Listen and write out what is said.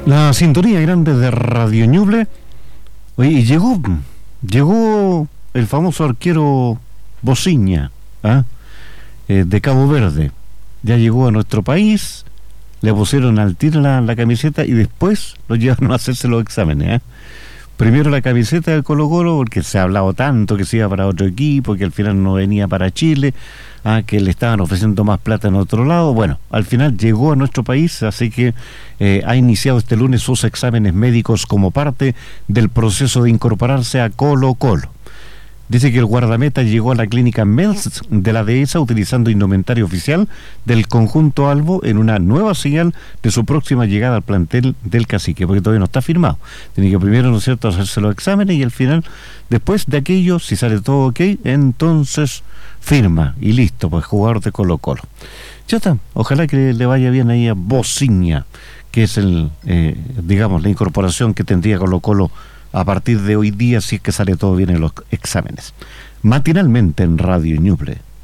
La sintonía grande de Radio Ñuble. Oye, y llegó el famoso arquero Bociña, de Cabo Verde. Ya llegó a nuestro país, le pusieron al tiro la camiseta y después lo llevaron a hacerse los exámenes. Primero la camiseta de Colo-Colo, porque se ha hablado tanto que se iba para otro equipo, que al final no venía para Chile, que le estaban ofreciendo más plata en otro lado. Bueno, al final llegó a nuestro país, así que ha iniciado este lunes sus exámenes médicos como parte del proceso de incorporarse a Colo-Colo. Dice que el guardameta llegó a la clínica MELS de la dehesa utilizando indumentaria oficial del conjunto Albo en una nueva señal de su próxima llegada al plantel del Cacique, porque todavía no está firmado. Tiene que primero, ¿no es cierto?, hacerse los exámenes y al final, después de aquello, si sale todo ok, entonces firma y listo, pues jugador de Colo-Colo. Ya está, ojalá que le vaya bien ahí a Bociña, que es digamos, la incorporación que tendría Colo-Colo a partir de hoy día, si es que sale todo bien en los exámenes. Matinalmente en Radio Ñuble.